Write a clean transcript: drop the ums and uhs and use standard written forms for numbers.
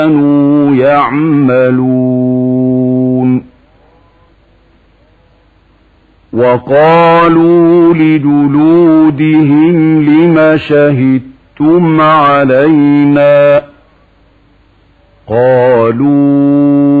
كانوا يعملون وقالوا لجلودهم لم شهدتم علينا قالوا